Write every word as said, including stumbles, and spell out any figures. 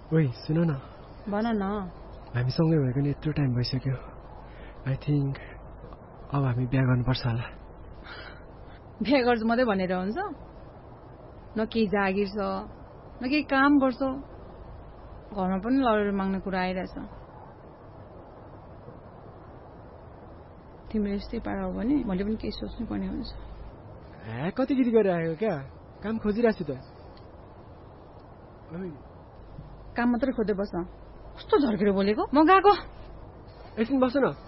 ओइ सुन न भन न हामी सँगै भएको नि यत्रो टाइम भइसक्यो आई थिङ्क अब हामी बिहा गर्नुपर्छ होला बिहा गर्छु मात्रै भनेर हुन्छ न केही जागिर छ न केही काम गर्छ घरमा पनि लडेर माग्ने कुरा आइरहेछ तिम्रो यस्तै पारा हो भने मैले पनि केही सोच्नु पर्ने हुन्छ ए कति गिरी गरिरहेको क्या काम खोजिरहेको छु त काम मात्रै खोज्दै बस्छ कस्तो झर्केर बोलेको म गएको एकछिन बस न